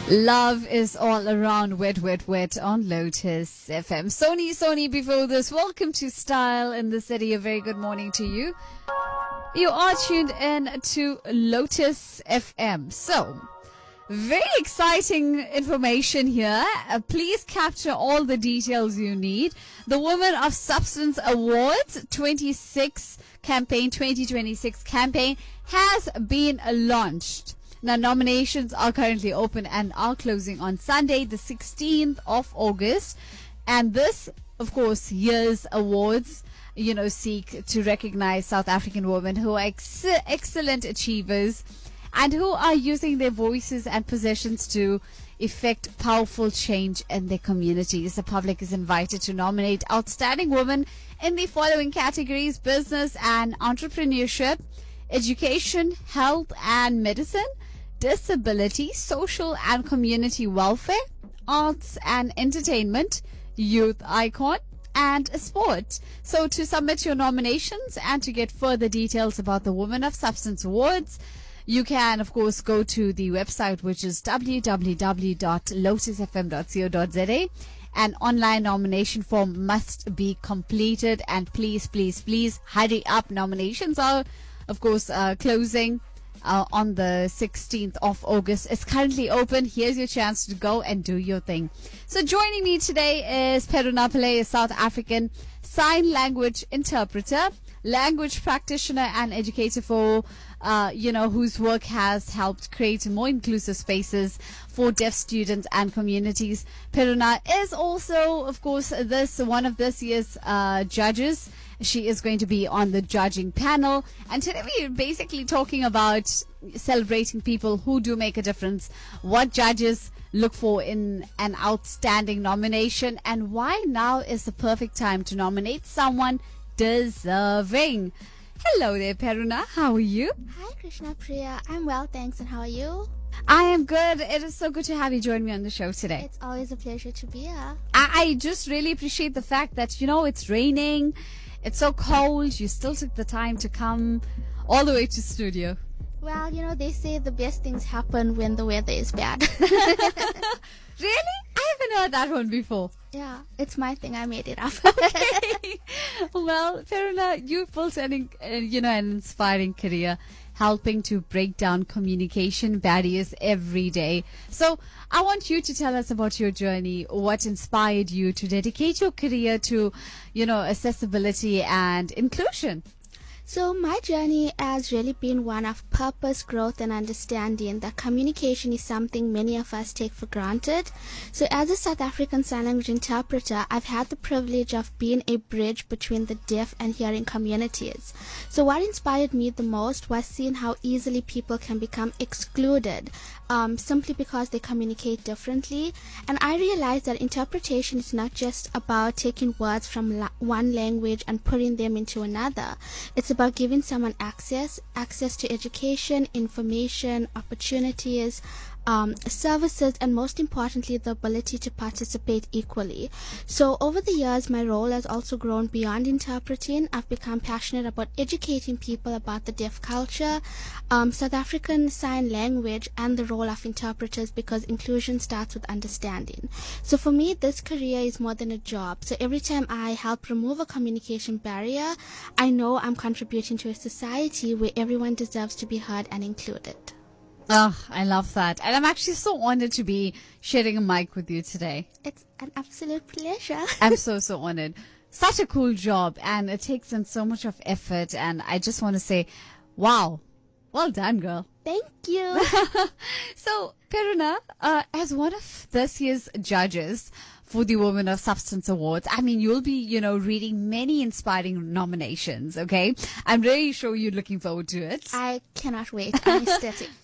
Love is all around, wet, wet, wet on Lotus FM. Sony, before this, welcome to Style in the City. A very good morning to you. You are tuned in to Lotus FM. So, very exciting information here. Please capture all the details you need. The Women of Substance Awards 2026 campaign has been launched. Now, nominations are currently open and are closing on Sunday, the 16th of August. And this, of course, year's awards, seek to recognize South African women who are excellent achievers and who are using their voices and positions to effect powerful change in their communities. The public is invited to nominate outstanding women in the following categories: business and entrepreneurship, education, health and medicine, disability, social and community welfare, arts and entertainment, youth icon, and sport. So to submit your nominations and to get further details about the Women of Substance Awards, you can, of course, go to the website, which is www.lotusfm.co.za. An online nomination form must be completed, and please hurry up. Nominations are, of course, closing on the 16th of August. It's currently open. Here's your chance to go and do your thing. So joining me today is Peruna Pillay, a South African sign language interpreter, language practitioner and educator for whose work has helped create more inclusive spaces for deaf students and communities. Peruna is also, of course, one of this year's judges. She is going to be on the judging panel. And today we're basically talking about celebrating people who do make a difference, what judges look for in an outstanding nomination, and why now is the perfect time to nominate someone deserving. Hello there, Peruna. How are you? Hi, Krishna Priya. I'm well, thanks. And how are you? I am good. It is so good to have you join me on the show today. It's always a pleasure to be here. I just really appreciate the fact that, it's raining. It's so cold. You still took the time to come all the way to studio. Well, they say the best things happen when the weather is bad. Really? I haven't heard that one before. Yeah, it's my thing. I made it up. Okay. Well, Peruna, you've built an inspiring career helping to break down communication barriers every day. So I want you to tell us about your journey. What inspired you to dedicate your career to, accessibility and inclusion? So my journey has really been one of purpose, growth, and understanding that communication is something many of us take for granted. So as a South African sign language interpreter, I've had the privilege of being a bridge between the deaf and hearing communities. So what inspired me the most was seeing how easily people can become excluded simply because they communicate differently. And I realized that interpretation is not just about taking words from one language and putting them into another. It's about giving someone access to education, information, opportunities, services, and most importantly, the ability to participate equally. So over the years, my role has also grown beyond interpreting. I've become passionate about educating people about the deaf culture, South African Sign Language, and the role of interpreters, because inclusion starts with understanding. So for me, this career is more than a job. So every time I help remove a communication barrier, I know I'm contributing to a society where everyone deserves to be heard and included. Oh, I love that. And I'm actually so honored to be sharing a mic with you today. It's an absolute pleasure. I'm so honored. Such a cool job, and it takes in so much of effort. And I just want to say, wow, well done, girl. Thank you. So, Peruna, as one of this year's judges for the Women of Substance Awards, you'll be, reading many inspiring nominations, okay? I'm really sure you're looking forward to it. I cannot wait. I'm ecstatic.